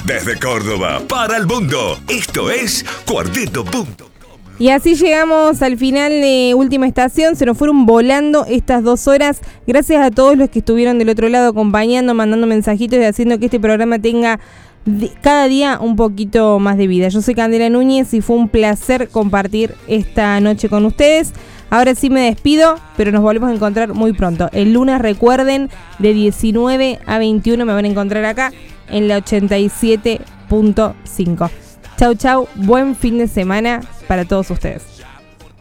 Desde Córdoba, para el mundo, esto es Cuarteto.com. Y así llegamos al final de Última Estación. Se nos fueron volando estas 2 horas. Gracias a todos los que estuvieron del otro lado acompañando, mandando mensajitos y haciendo que este programa tenga cada día un poquito más de vida. Yo soy Candela Núñez y fue un placer compartir esta noche con ustedes. Ahora sí me despido, pero nos volvemos a encontrar muy pronto. El lunes, recuerden, de 19 a 21 me van a encontrar acá en la 87.5. Chau, chau. Buen fin de semana para todos ustedes.